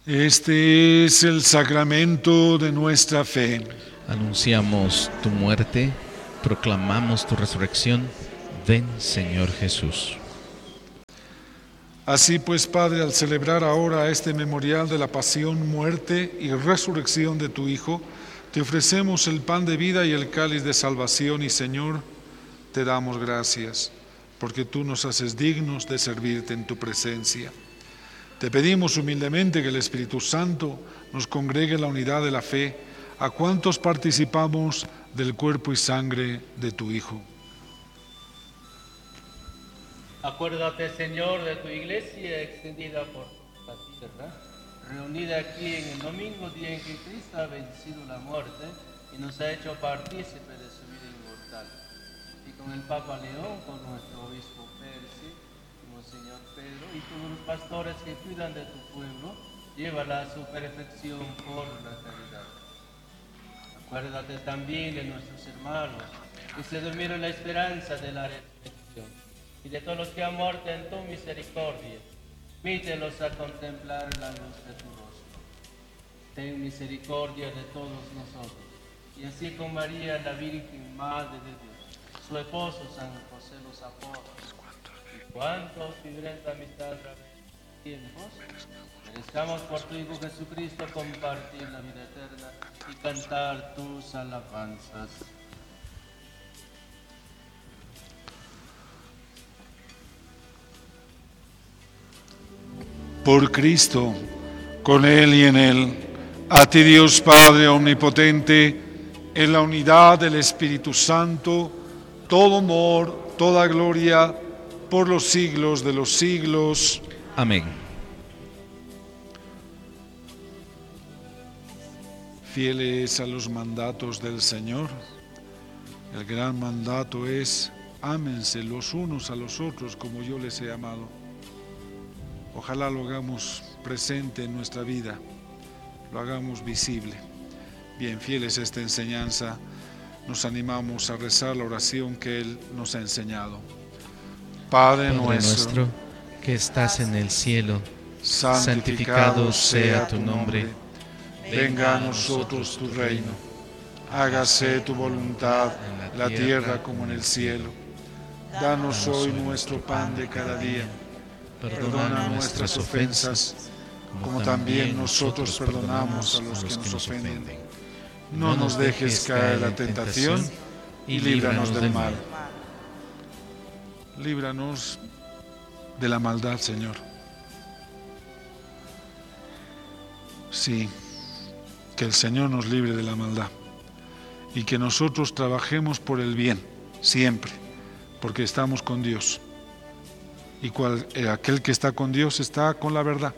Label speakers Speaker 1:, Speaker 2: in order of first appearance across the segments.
Speaker 1: Este es el sacramento de nuestra fe.
Speaker 2: Anunciamos tu muerte, proclamamos tu resurrección. Ven, Señor Jesús.
Speaker 1: Así pues, Padre, al celebrar ahora este memorial de la pasión, muerte y resurrección de tu Hijo, te ofrecemos el pan de vida y el cáliz de salvación y, Señor, te damos gracias, porque tú nos haces dignos de servirte en tu presencia. Te pedimos humildemente que el Espíritu Santo nos congregue en la unidad de la fe a cuantos participamos del cuerpo y sangre de tu Hijo.
Speaker 3: Acuérdate, Señor, de tu iglesia extendida por la tierra, reunida aquí en el domingo, día en que Cristo ha vencido la muerte y nos ha hecho partícipe de su vida inmortal. Y con el Papa León, con nuestro obispo Percy, Monseñor Pedro y todos los pastores que cuidan de tu pueblo, llévala a su perfección por la caridad. Acuérdate también de nuestros hermanos que se durmieron en la esperanza de la resurrección y de todos los que han muerto en tu misericordia. Mítelos a contemplar la luz de tu rostro. Ten misericordia de todos nosotros, y así con María, la Virgen Madre de Dios, su esposo San José, los apóstoles, y cuantos viven en tu amistad a través de los tiempos, merezcamos por tu Hijo Jesucristo compartir la vida eterna y cantar tus alabanzas.
Speaker 1: Por Cristo, con Él y en Él, a ti Dios Padre Omnipotente, en la unidad del Espíritu Santo, todo honor, toda gloria, por los siglos de los siglos.
Speaker 2: Amén.
Speaker 1: Fieles a los mandatos del Señor, el gran mandato es: ámense los unos a los otros como yo les he amado. Ojalá lo hagamos presente en nuestra vida, lo hagamos visible. Bien, fieles a esta enseñanza, nos animamos a rezar la oración que Él nos ha enseñado. Padre nuestro,
Speaker 2: que estás en el cielo, santificado sea tu nombre.
Speaker 1: Venga a nosotros tu reino. Hágase tu voluntad en la tierra como en el cielo. Danos hoy nuestro pan de cada día. Perdona nuestras ofensas, como también nosotros perdonamos a los que nos ofenden. No nos dejes caer en la tentación y líbranos del mal. Líbranos de la maldad, Señor. Sí, que el Señor nos libre de la maldad y que nosotros trabajemos por el bien, siempre, porque estamos con Dios. Y aquel que está con Dios está con la verdad.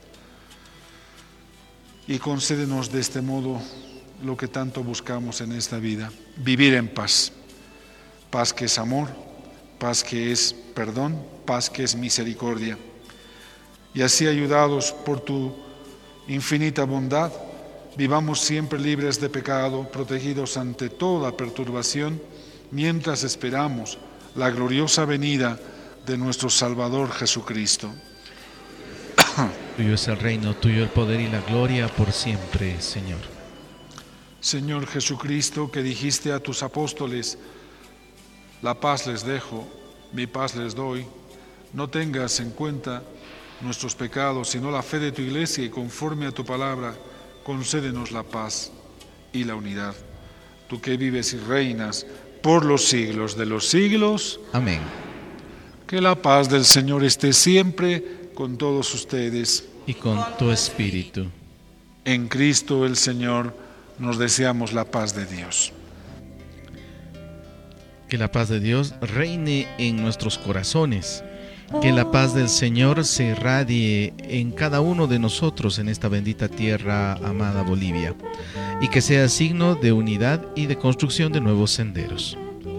Speaker 1: Y concédenos de este modo lo que tanto buscamos en esta vida: vivir en paz. Paz que es amor, paz que es perdón, paz que es misericordia. Y así, ayudados por tu infinita bondad, vivamos siempre libres de pecado, protegidos ante toda perturbación, mientras esperamos la gloriosa venida de nuestro Salvador Jesucristo.
Speaker 2: Tuyo es el reino, tuyo el poder y la gloria por siempre, Señor.
Speaker 1: Señor Jesucristo, que dijiste a tus apóstoles: la paz les dejo, mi paz les doy, no tengas en cuenta nuestros pecados, sino la fe de tu iglesia, y conforme a tu palabra, concédenos la paz y la unidad. Tú que vives y reinas por los siglos de los siglos.
Speaker 2: Amén.
Speaker 1: Que la paz del Señor esté siempre con todos ustedes.
Speaker 2: Y con tu espíritu.
Speaker 1: En Cristo el Señor nos deseamos la paz de Dios.
Speaker 2: Que la paz de Dios reine en nuestros corazones. Que la paz del Señor se irradie en cada uno de nosotros en esta bendita tierra amada Bolivia. Y que sea signo de unidad y de construcción de nuevos senderos.